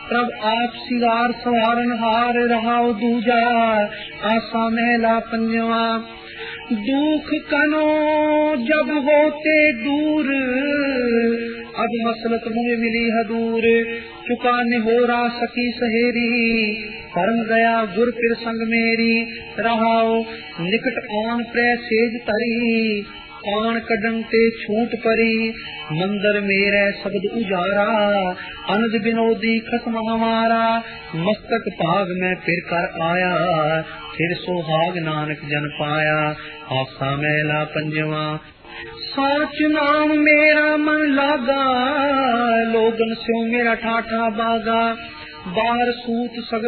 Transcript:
प्रभ आप सिगार सवारन हार रहाओ दूजा आशा महला पंजवा। दुख कनो जब होते दूर अब मसलत मुझे मिली है दूर। चुका निहोरा सखी सहेरी परम गया गुर फिर संग मेरी। रहाओ निकट आन प्र सेज तरी आन कदम ते छूट परी। मंदिर मेरे शब्द उजारा अनज विनोदी खत्म हमारा। मस्तक भाग में फिर कर आया फिर सोहाग नानक जन पाया। आशा मैला पंजवा साच नाम मेरा मन लागा लोगन स्यों मेरा ठाठा बागा। बार सूत सगल